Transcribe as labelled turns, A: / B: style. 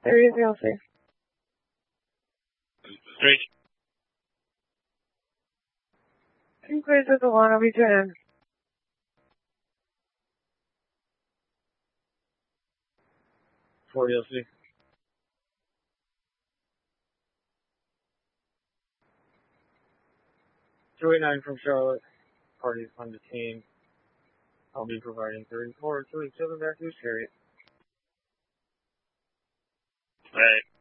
A: There is LC.
B: 3.
A: Clear to the line, I'll be turning.
B: For LC. 289 from Charlotte. Parties on the team. I'll be providing 34 287 back to Chariot. Right.